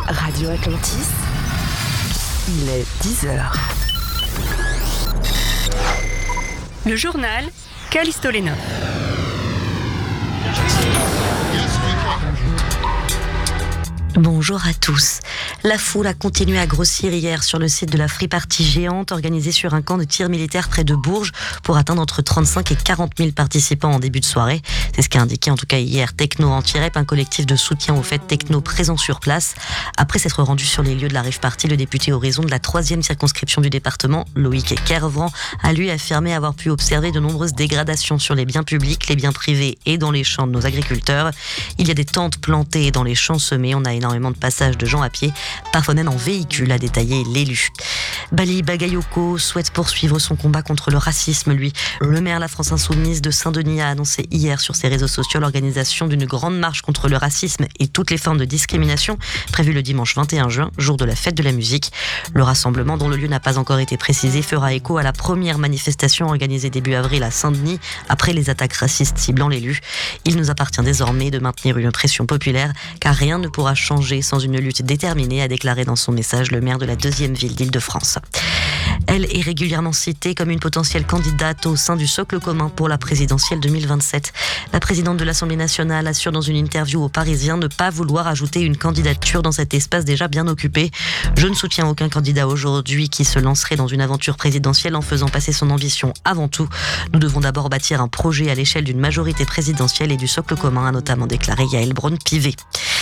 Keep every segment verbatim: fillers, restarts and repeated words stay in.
Radio Atlantis, il est dix heures. Le journal Callisto Lenov. Bonjour à tous. La foule a continué à grossir hier sur le site de la free party géante organisée sur un camp de tir militaire près de Bourges pour atteindre entre trente-cinq et quarante mille participants en début de soirée. C'est ce qu'a indiqué en tout cas hier Techno Anti-Rep, un collectif de soutien aux fêtes techno présent sur place. Après s'être rendu sur les lieux de la rave party, le député Horizon de la troisième circonscription du département, Loïc Kervran, a lui affirmé avoir pu observer de nombreuses dégradations sur les biens publics, les biens privés et dans les champs de nos agriculteurs. Il y a des tentes plantées dans les champs semés, on a énormément de passages de gens à pied, parfois même en véhicule, a détaillé l'élu. Bali Bagayoko souhaite poursuivre son combat contre le racisme, lui. Le maire de la France Insoumise de Saint-Denis a annoncé hier sur ses réseaux sociaux l'organisation d'une grande marche contre le racisme et toutes les formes de discrimination, prévue le dimanche vingt et un juin, jour de la fête de la musique. Le rassemblement, dont le lieu n'a pas encore été précisé, fera écho à la première manifestation organisée début avril à Saint-Denis, après les attaques racistes ciblant l'élu. Il nous appartient désormais de maintenir une pression populaire, car rien ne pourra changer sans une lutte déterminée, a déclaré dans son message le maire de la deuxième ville d'Île-de-France. Elle est régulièrement citée comme une potentielle candidate au sein du socle commun pour la présidentielle deux mille vingt-sept. La présidente de l'Assemblée nationale assure dans une interview aux Parisiens ne pas vouloir ajouter une candidature dans cet espace déjà bien occupé. Je ne soutiens aucun candidat aujourd'hui qui se lancerait dans une aventure présidentielle en faisant passer son ambition avant tout. Nous devons d'abord bâtir un projet à l'échelle d'une majorité présidentielle et du socle commun, a notamment déclaré Yaël Braun-Pivet.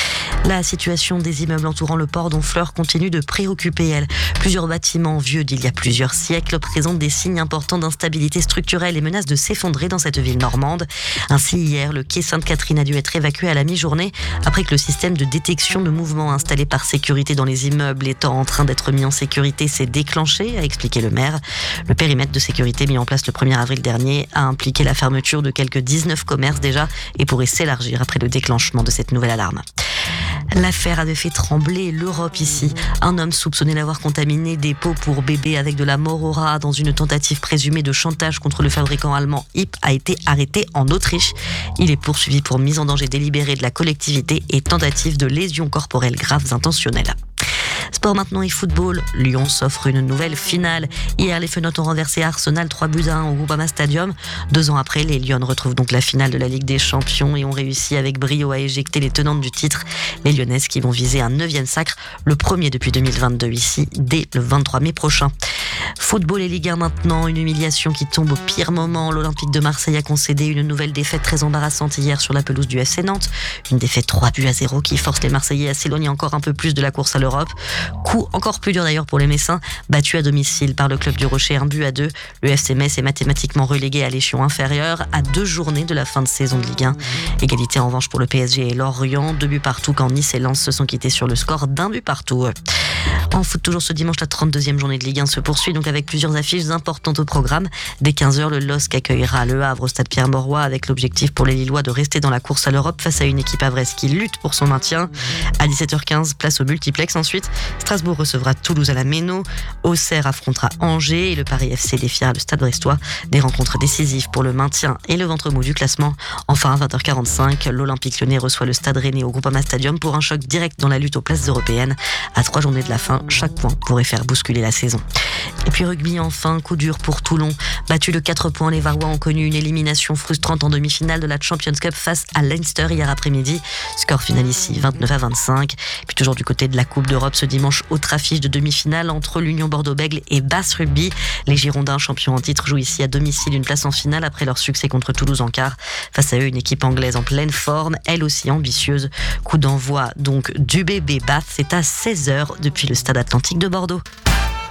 La situation des immeubles entourant le port d'Honfleur continue de préoccuper, elle. Plusieurs bâtiments vieux d'il y a plusieurs siècles présentent des signes importants d'instabilité structurelle et menacent de s'effondrer dans cette ville normande. Ainsi, hier, le quai Sainte-Catherine a dû être évacué à la mi-journée après que le système de détection de mouvement installé par sécurité dans les immeubles étant en train d'être mis en sécurité s'est déclenché, a expliqué le maire. Le périmètre de sécurité mis en place le premier avril dernier a impliqué la fermeture de quelques dix-neuf commerces déjà et pourrait s'élargir après le déclenchement de cette nouvelle alarme. L'affaire avait fait trembler l'Europe ici. Un homme soupçonné d'avoir contaminé des pots pour bébés avec de la morora dans une tentative présumée de chantage contre le fabricant allemand H I P a été arrêté en Autriche. Il est poursuivi pour mise en danger délibérée de la collectivité et tentative de lésions corporelles graves intentionnelles. Sport maintenant et football, Lyon s'offre une nouvelle finale. Hier, les Fenotes ont renversé Arsenal trois buts à un au Groupama Stadium. Deux ans après, les Lyonnes retrouvent donc la finale de la Ligue des Champions et ont réussi avec brio à éjecter les tenantes du titre. Les Lyonnaises qui vont viser un neuvième sacre, le premier depuis deux mille vingt-deux ici, dès le vingt-trois mai prochain. Football et Ligue un maintenant, une humiliation qui tombe au pire moment. L'Olympique de Marseille a concédé une nouvelle défaite très embarrassante hier sur la pelouse du F C Nantes. Une défaite trois buts à zéro qui force les Marseillais à s'éloigner encore un peu plus de la course à l'Europe. Coup encore plus dur d'ailleurs pour les Messins, battus à domicile par le club du Rocher un but à deux. Le F C Metz est mathématiquement relégué à l'échelon inférieur à deux journées de la fin de saison de Ligue un. Égalité en revanche pour le P S G et Lorient, deux buts partout quand Nice et Lens se sont quittés sur le score d'un but partout. En foot, toujours ce dimanche, la trente-deuxième journée de Ligue un se poursuit donc avec plusieurs affiches importantes au programme. Dès quinze heures, le L O S C accueillera Le Havre au stade Pierre-Mauroy avec l'objectif pour les Lillois de rester dans la course à l'Europe face à une équipe havraise qui lutte pour son maintien. À dix-sept heures quinze, place au multiplex ensuite. Strasbourg recevra Toulouse à la Méno. Auxerre affrontera Angers et le Paris F C défiera le stade brestois. Des rencontres décisives pour le maintien et le ventre mou du classement. Enfin, à vingt heures quarante-cinq, l'Olympique Lyonnais reçoit le stade Rennais au Groupama Stadium pour un choc direct dans la lutte aux places européennes. À trois journées de la fin, chaque point pourrait faire bousculer la saison. Et puis rugby enfin, coup dur pour Toulon. Battu de quatre points, les Varois ont connu une élimination frustrante en demi-finale de la Champions Cup face à Leinster hier après-midi. Score final ici, vingt-neuf à vingt-cinq. Puis toujours du côté de la Coupe d'Europe ce dimanche, autre affiche de demi-finale entre l'Union Bordeaux-Bègles et Basse Rugby. Les Girondins, champions en titre, jouent ici à domicile une place en finale après leur succès contre Toulouse en quart. Face à eux, une équipe anglaise en pleine forme, elle aussi ambitieuse. Coup d'envoi donc du bébé Bath, c'est à seize heures depuis le stade Atlantique de Bordeaux.